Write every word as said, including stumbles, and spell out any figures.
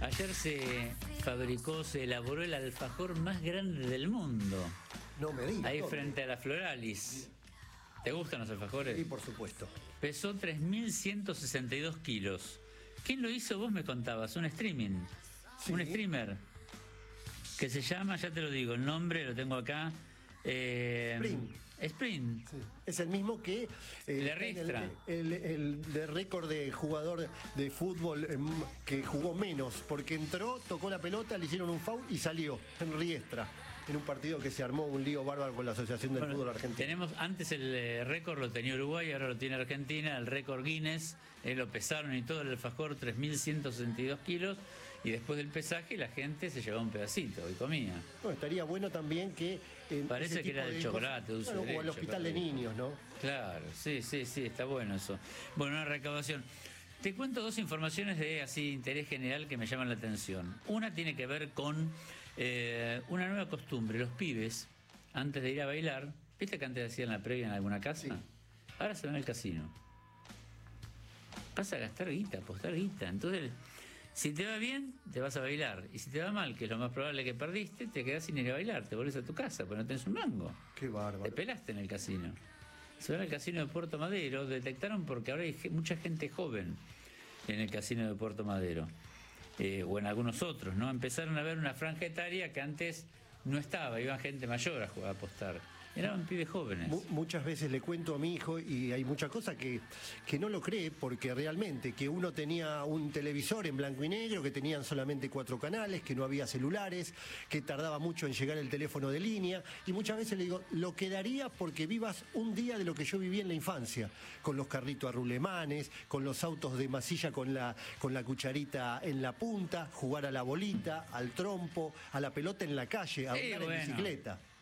Ayer se fabricó, se elaboró el alfajor más grande del mundo. No me digas. Ahí ¿dónde? frente a la Floralis. ¿Te gustan los alfajores? Sí, por supuesto. Pesó tres mil ciento sesenta y dos kilos. ¿Quién lo hizo? Vos me contabas, un streaming. Sí. Un streamer. Que se llama, ya te lo digo, el nombre lo tengo acá. Eh, Sprint. Sprint. Sí. Es el mismo que eh, Le el, Ristra. el, el de récord de jugador de fútbol eh, que jugó menos, porque entró, tocó la pelota, le hicieron un foul y salió en Riestra, en un partido que se armó un lío bárbaro con la Asociación del Bueno, Fútbol Argentino. Tenemos, antes el eh, récord lo tenía Uruguay, ahora lo tiene Argentina, el récord Guinness, eh, lo pesaron y todo el alfajor, tres mil ciento sesenta y dos kilos, y después del pesaje la gente se llevaba un pedacito y comía. Bueno, estaría bueno también que... en Parece ese que tipo era de chocolate, dulce claro, de o al leche, hospital de claro. niños, ¿no? Claro, sí, sí, sí, está bueno eso. Bueno, una recaudación. Te cuento dos informaciones de así interés general que me llaman la atención. Una tiene que ver con eh, una nueva costumbre. Los pibes, antes de ir a bailar, ¿viste que antes hacían la previa en alguna casa? Sí. Ahora se van al casino. Vas a gastar guita, apostar guita. Entonces, si te va bien, te vas a bailar. Y si te va mal, que es lo más probable que perdiste, te quedás sin ir a bailar. Te volvés a tu casa, porque no tenés un mango. Qué Te bárbaro. pelaste en el casino. Se van al casino de Puerto Madero, detectaron porque ahora hay ge- mucha gente joven en el casino de Puerto Madero, eh, o en algunos otros, ¿no? Empezaron a ver una franja etaria que antes no estaba, iban gente mayor a jugar a apostar. Eran pibes jóvenes. Mu- muchas veces le cuento a mi hijo y hay muchas cosas que, que no lo cree, porque realmente que uno tenía un televisor en blanco y negro, que tenían solamente cuatro canales, que no había celulares, que tardaba mucho en llegar el teléfono de línea, y muchas veces le digo, lo quedaría porque vivas un día de lo que yo viví en la infancia, con los carritos a rulemanes, con los autos de masilla con la, con la cucharita en la punta, jugar a la bolita, al trompo, a la pelota en la calle, a Sí, andar en bueno. bicicleta.